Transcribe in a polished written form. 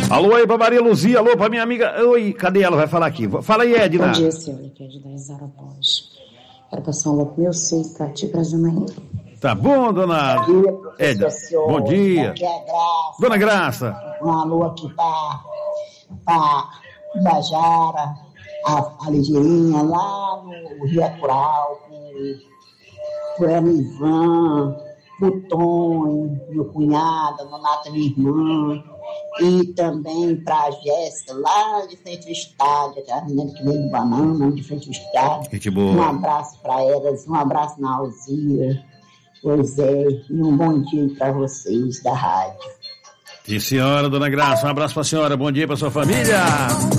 Alô aí pra Maria Luzia, alô pra minha amiga. Oi, cadê ela? Vai falar aqui. Fala aí, Edna. Bom dia, senhor, que é de 10 horas após. Quero passar um alô pro meu filho, pra ti, pra Janaína. Tá bom, dona Edna? Bom dia. Aqui é a Graça. Dona Graça. Um alô aqui pra Bajara, a Ligeirinha, lá no Rio Acural, pro Ivan, pro Tonho, meu cunhado, a Nonata, minha irmã, e também pra Jéssica, lá de frente ao estádio, a menina que veio do Banana, de frente ao estádio. Que boa. Um abraço pra elas, um abraço na Alzira, pois é, e um bom dia pra vocês da rádio. Sim, senhora, dona Graça, um abraço pra senhora, bom dia pra sua família.